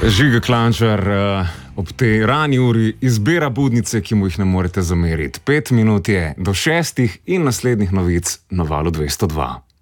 Žiga Klančar ob tej rani uri izbira budnice, ki mu jih ne morete zameriti. 5 minut je do 6 in naslednjih novic na Valu 202.